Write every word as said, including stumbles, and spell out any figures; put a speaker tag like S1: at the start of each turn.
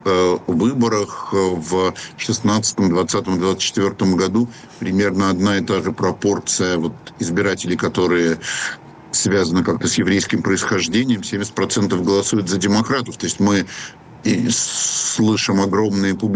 S1: э, выборах в шестнадцатом, двадцатом, двадцать четвёртом году примерно одна и та же пропорция вот избирателей, которые связаны как-то с еврейским происхождением, семьдесят процентов голосуют за демократов. То есть мы и слышим огромные публичные